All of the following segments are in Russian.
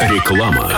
Реклама.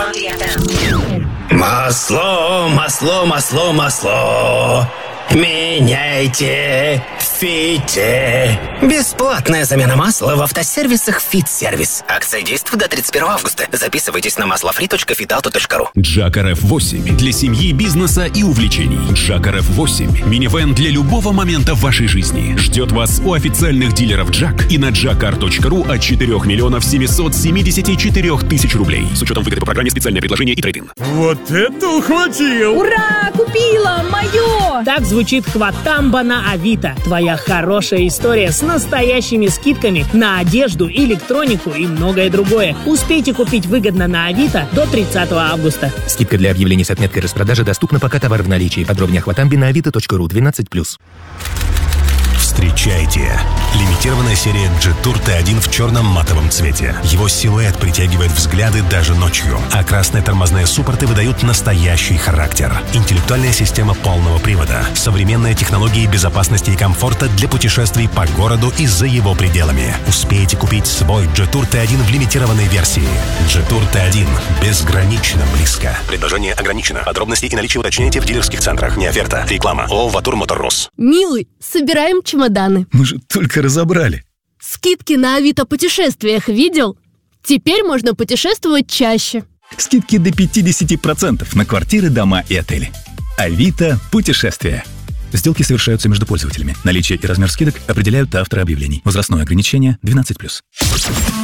Масло, масло, масло, масло. Меняйте в Фите. Бесплатная замена масла в автосервисах «Фит-сервис». Акция действует до 31 августа. Записывайтесь на maslofree.fitauto.ru. Джак RF8 для семьи, бизнеса и увлечений. Джак RF8 – минивэн для любого момента в вашей жизни. Ждет вас у официальных дилеров Джак и на jackcar.ru от 4 миллионов 774 тысяч рублей. С учетом выгоды по программе «Специальное предложение» и трейд-ин. Вот это ухватил! Ура! Купила! Мое! Так звучит Хватамба на Авито. Твоя хорошая история с настоящими скидками на одежду, электронику и многое другое. Успейте купить выгодно на Авито до 30 августа. Скидка для объявлений с отметкой распродажи доступна, пока товар в наличии. Подробнее о Хватамбе на avito.ru 12+. Встречайте! Лимитированная серия Jetour T1 в черном матовом цвете. Его силуэт притягивает взгляды даже ночью, а красные тормозные суппорты выдают настоящий характер. Интеллектуальная система полного привода, современные технологии безопасности и комфорта для путешествий по городу и за его пределами. Успейте купить свой Jetour T1 в лимитированной версии. Jetour T1 безгранично близко. Предложение ограничено. Подробности и наличие уточняйте в дилерских центрах. Не оферта. Реклама. ООО «Ватур Моторрос». Милый, собираем чемоданы. Мы же только разобрали. Скидки на Авито путешествиях видел? Теперь можно путешествовать чаще. Скидки до 50% на квартиры, дома и отели. Авито путешествия. Сделки совершаются между пользователями. Наличие и размер скидок определяют авторы объявлений. Возрастное ограничение 12+.